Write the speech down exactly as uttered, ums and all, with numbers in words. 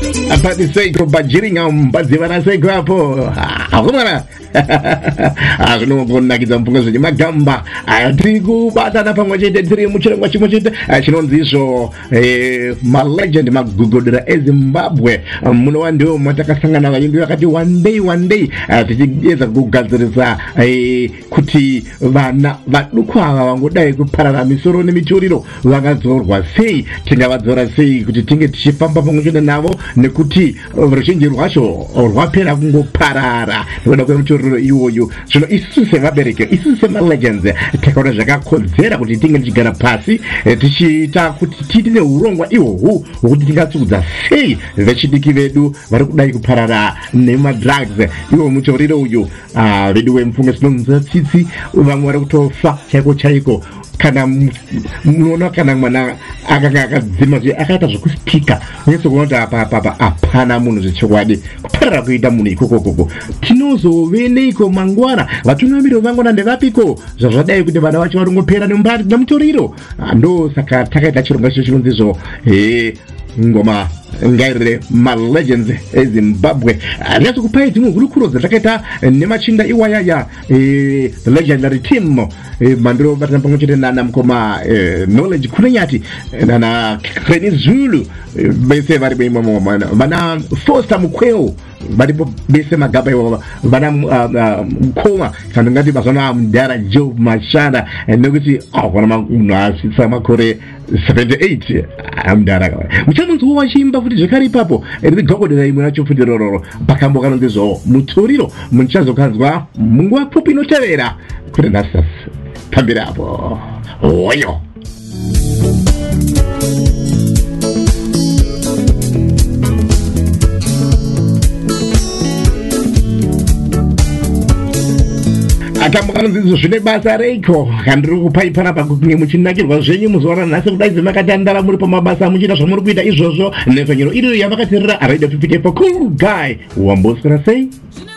Apati seiko bajiringa mbadzivana seiko hapo. Akumana. Azvinongonakidza mupfungwa zvenye magamba tiri kubatana pamwe chete tiri muchirongwa chimwe chete chinonzi izvo malegend magogodera eZimbabwe. Munova ndiwo matakasangana vayimbi vakati one day one day tichiedza kugadzirisa kuti vana vaduku ava vangodai kuparara misoro nemituriro vangadzorwa sei, tingavadzora sei kuti tinge tichifamba pamwe chete navo, nekuti ruzhinji rwacho rwapera kungoparara nekuda kwemuturiro iwoyo. Zvino isusu sevabereki, isusu semalegends takaona zvakakodzera kuti tinge tichigara pasi tichiita kuti tiite neurongwa ihwohwo hwokuti tingatsudza sei vechidiki vedu vari kudai kuparara nemadrugs. Iwo muturiro uyu vedu vemupfungwa tinonzwa tsitsi, vamwe vari kutofa chaiko chaiko. Kana munoona kana mwana akanga akadzima zve akaita zvekusipika unese kuona kuti apa apa hapana munhu zvechokwadi kuparara kuita munhu ikoko koko. Tinozoveneiko mangwana? Vatungamiri vangona ndevapiko zvazvadai kuti vana vacho vari kungopera nemuturiro? Ndo saka takaita chirongwa icho chinonzi izvo ngoma ngairire malegends eZimbabwe. Ndiyatso kupai dzimwe hurukuro dzatakaita nemachinda iwayaya the legendary team mandiro batana pamwe chete nana mukoma knowledge kunenyati nana Kreni Zulu bese vari beimo mana Foster Mukweo varipo bese magaba iwava vana mukoma kana ngati bazona mudhara Job Mashanda nekuti akona munhu asvitsa makore seventy-eight amudhara kava muchamunzwa wachimba futi zvekare ipapo rigogodera imwe yacho futi rororo pakambo kanonzizvo muturiro muchazokanzwa munguva pfupi inotevera kuti ndasas pambira apo oyo. Akamukanozizo zvine basa reiko kandiri kupai panapa kuti muchinakirwa zvenyu muzoona nhasi kudaidze makatandara muri pamabasa muchiita zvamuri kuita izvozvo nefenyero iri yavakatirira araida fifty for cool guy wamboswera sei.